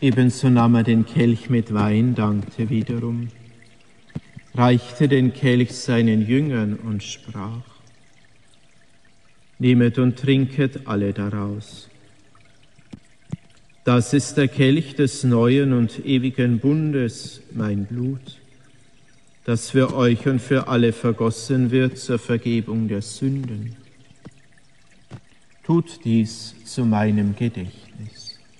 Ebenso nahm er den Kelch mit Wein, dankte wiederum, reichte den Kelch seinen Jüngern und sprach: Nehmet und trinket alle daraus. Das ist der Kelch des neuen und ewigen Bundes, mein Blut, das für euch und für alle vergossen wird zur Vergebung der Sünden. Tut dies zu meinem Gedächtnis.